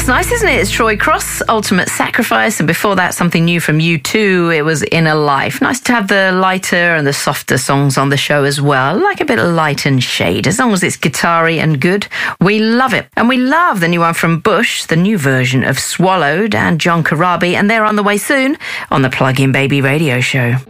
nice, isn't it? It's Troy Cross, Ultimate Sacrifice, and before that, something new from U2. It was Inner Life. Nice to have the lighter and the softer songs on the show as well. I like a bit of light and shade. As long as it's guitar-y and good, we love it. And we love the new one from Bush, the new version of Swallowed, and John Corabi, and they're on the way soon on the Plug-in Baby Radio Show.